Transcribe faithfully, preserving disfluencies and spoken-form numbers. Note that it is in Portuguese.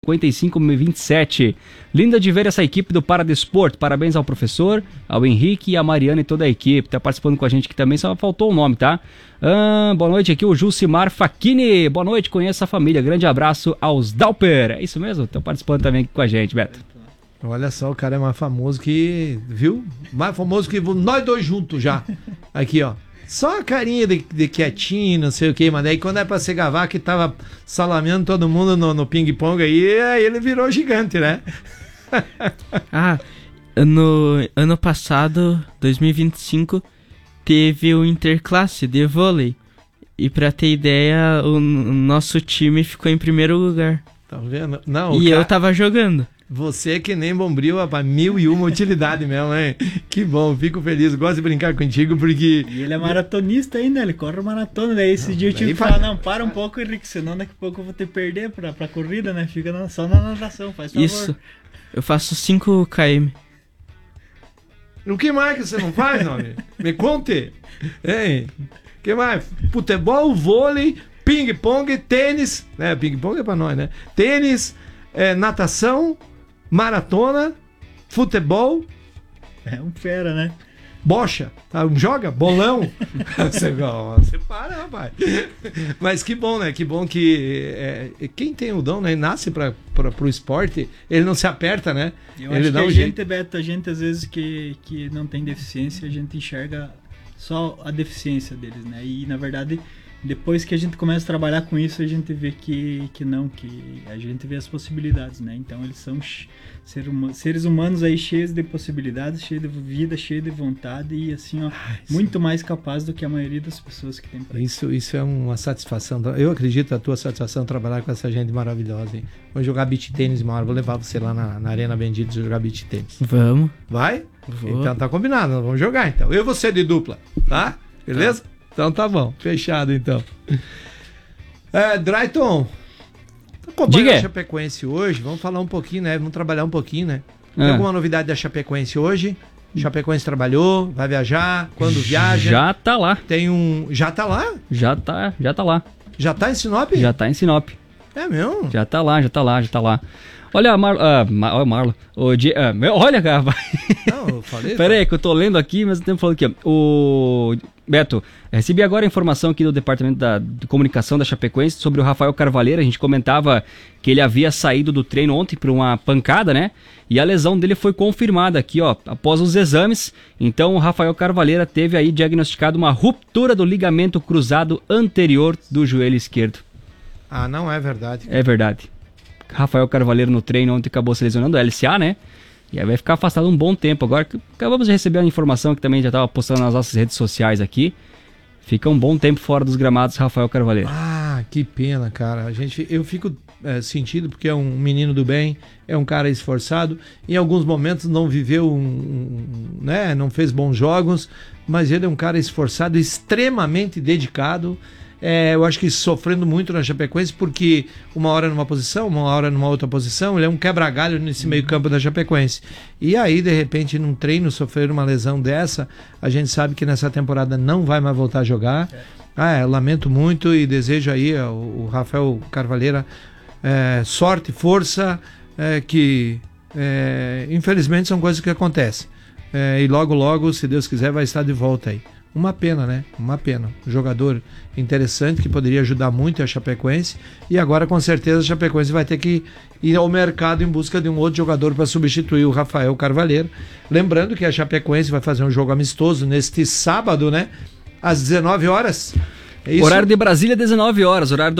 cinquenta e cinco, vinte e sete. Linda de ver essa equipe do Paradesporto. Parabéns ao professor, ao Henrique e à Mariana e toda a equipe. Tá participando com a gente aqui também, só faltou o nome, tá? Ah, boa noite, aqui o Jucimar Facchini. Boa noite, conheça a família. Grande abraço aos Dauper. É isso mesmo? Estão participando também aqui com a gente, Beto. Olha só, o cara é mais famoso que... Viu? Mais famoso que nós dois juntos já. Aqui, ó. Só a carinha de, de quietinho, não sei o que, mas daí quando é pra ser gavar que tava salameando todo mundo no, no ping-pong aí, aí ele virou gigante, né? Ah, no ano passado, dois mil e vinte e cinco, teve o Interclasse de vôlei. E pra ter ideia, o, o nosso time ficou em primeiro lugar. Tá vendo? Não, e cara... eu tava jogando. Você que nem Bombril, rapaz, mil e uma utilidade mesmo, hein? Que bom, fico feliz, gosto de brincar contigo, porque... E ele é maratonista ainda, ele corre maratona, daí esse não, dia eu tive que falar, não, para um pouco, Henrique, senão daqui a pouco eu vou ter que perder pra, pra corrida, né? Fica na, só na natação, faz favor. Isso, eu faço cinco quilômetros. O que mais que você não faz, nome? Me conte. Hein? O que mais? Futebol, vôlei, ping-pong, tênis, né? Ping-pong é pra nós, né? Tênis, é, natação... Maratona, futebol. É um fera, né? Bocha. Ah, joga? Bolão. você, você para, rapaz. Mas que bom, né? Que bom que é, quem tem o dom, né? Nasce para o esporte, ele não se aperta, né? Eu ele acho dá que um a jeito. gente, Beto, a gente às vezes que, que não tem deficiência, a gente enxerga só a deficiência deles, né? E na verdade... Depois que a gente começa a trabalhar com isso, a gente vê que, que não, que a gente vê as possibilidades, né? Então eles são ser huma, seres humanos aí cheios de possibilidades, cheios de vida, cheios de vontade e assim, ó, ah, muito mais capazes do que a maioria das pessoas que tem por aí. Isso, isso é uma satisfação. Eu acredito a tua satisfação trabalhar com essa gente maravilhosa, hein? Vou jogar beach tênis uma hora, vou levar você lá na, na Arena Bendito jogar beach tênis. Vamos. Vai? Vou. Então tá combinado, nós vamos jogar então. Eu e você de dupla, tá? Beleza? Tá. Então tá bom, fechado então. É, Drayton, acompanhando a Chapecoense hoje, vamos falar um pouquinho, né? Vamos trabalhar um pouquinho, né? Tem é. alguma novidade da Chapecoense hoje? Chapecoense trabalhou, vai viajar, quando viaja? Já tá lá. Tem um... Já tá lá? Já tá, já tá lá. Já tá em Sinop? Já tá em Sinop. É mesmo? Já tá lá, já tá lá, já tá lá. Olha, Mar... uh, Mar... olha, Marlon. O Di... uh, olha, cara. Não, eu falei. Pera aí, que eu tô lendo aqui, mas o tempo falando aqui, ó. O Beto, recebi agora a informação aqui do Departamento da, de Comunicação da Chapecoense sobre o Rafael Carvalheira. A gente comentava que ele havia saído do treino ontem por uma pancada, né? E a lesão dele foi confirmada aqui, ó, após os exames. Então, o Rafael Carvalheira teve aí diagnosticado uma ruptura do ligamento cruzado anterior do joelho esquerdo. Ah, não é verdade. É verdade. Rafael Carvalheiro no treino ontem acabou se lesionando, L C A, né? E aí vai ficar afastado um bom tempo. Agora acabamos de receber a informação que também já estava postando nas nossas redes sociais aqui. Fica um bom tempo fora dos gramados, Rafael Carvalheiro. Ah, que pena, cara. A gente, eu fico é, sentido porque é um menino do bem, é um cara esforçado. Em alguns momentos não viveu, um, um, né? Não fez bons jogos, mas ele é um cara esforçado, extremamente dedicado. É, eu acho que sofrendo muito na Chapecoense, porque uma hora numa posição, uma hora numa outra posição, ele é um quebra-galho nesse meio campo da Chapecoense. E aí, de repente, num treino, sofrer uma lesão dessa, a gente sabe que nessa temporada não vai mais voltar a jogar. É. Ah, é, lamento muito e desejo aí ao, ao Rafael Carvalheira é, sorte, força, é, que é, infelizmente são coisas que acontecem. É, e logo, logo, se Deus quiser, vai estar de volta aí. Uma pena, né? Uma pena. Um jogador interessante que poderia ajudar muito a Chapecoense. E agora, com certeza, a Chapecoense vai ter que ir ao mercado em busca de um outro jogador para substituir o Rafael Carvalheiro. Lembrando que a Chapecoense vai fazer um jogo amistoso neste sábado, né? Às dezenove horas. É isso? Horário de Brasília, dezenove horas. Horário do